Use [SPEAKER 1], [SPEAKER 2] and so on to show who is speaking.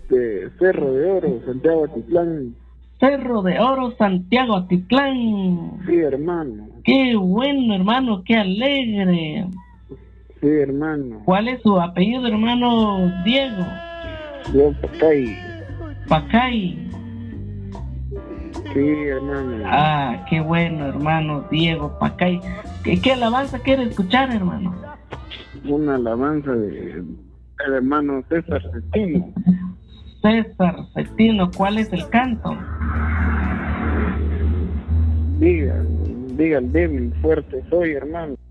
[SPEAKER 1] Cerro de Oro, Santiago Atitlán.
[SPEAKER 2] Cerro de Oro, Santiago Atitlán.
[SPEAKER 1] Sí, hermano.
[SPEAKER 2] Qué bueno, hermano, qué alegre.
[SPEAKER 1] Sí, hermano.
[SPEAKER 2] ¿Cuál es su apellido, hermano Diego?
[SPEAKER 1] Yo, Pacay.
[SPEAKER 2] Pacay.
[SPEAKER 1] Sí, hermano.
[SPEAKER 2] Ah, qué bueno, hermano Diego Pacay. ¿Qué alabanza quiere escuchar, hermano?
[SPEAKER 1] Una alabanza del hermano César Cetino.
[SPEAKER 2] César Cetino, ¿cuál es el canto?
[SPEAKER 1] Diga el débil, fuerte soy, hermano.